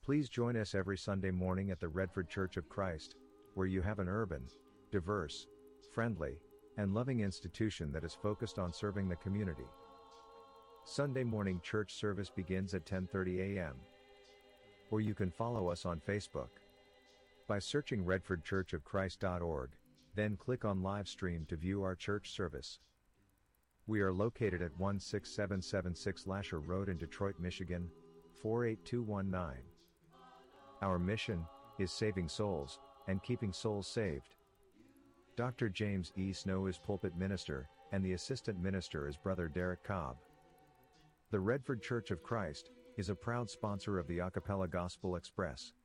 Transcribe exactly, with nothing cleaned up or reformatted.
Please join us every Sunday morning at the Redford Church of Christ, where you have an urban, diverse, friendly, and loving institution that is focused on serving the community. Sunday morning church service begins at ten thirty a m Or you can follow us on Facebook by searching redford church of christ dot org, then click on live stream to view our church service. We are located at one six seven seven six Lasher Road in Detroit, Michigan, four eight two one nine. Our mission is saving souls and keeping souls saved. Doctor James E. Snow is pulpit minister, and the assistant minister is Brother Derek Cobb. The Redford Church of Christ is a proud sponsor of the Acapella Gospel Express.